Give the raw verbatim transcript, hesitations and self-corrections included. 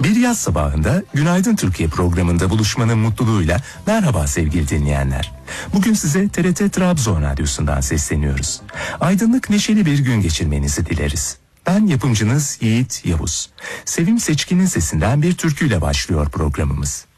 Bir yaz sabahında Günaydın Türkiye programında buluşmanın mutluluğuyla merhaba sevgili dinleyenler. Bugün size T R T Trabzon Radyosu'ndan sesleniyoruz. Aydınlık, neşeli bir gün geçirmenizi dileriz. Ben yapımcınız Yiğit Yavuz. Sevim Seçkin'in sesinden bir türküyle başlıyor programımız.